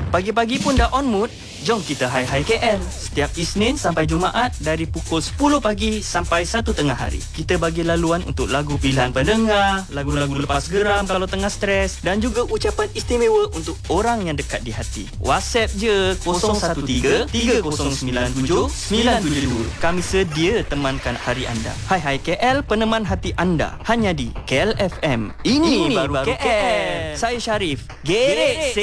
Pagi-pagi pun dah on mood? Jom kita Hai KL. Setiap Isnin sampai Jumaat dari pukul 10 pagi sampai 1 tengah hari. Kita bagi laluan untuk lagu pilihan pendengar, lagu-lagu lepas geram kalau tengah stres dan juga ucapan istimewa untuk orang yang dekat di hati. WhatsApp je 013 3097 972. Kami sedia temankan hari anda. Hai KL, peneman hati anda. Hanya di KL FM. Ini baru KL. Saya Syarif. Gerek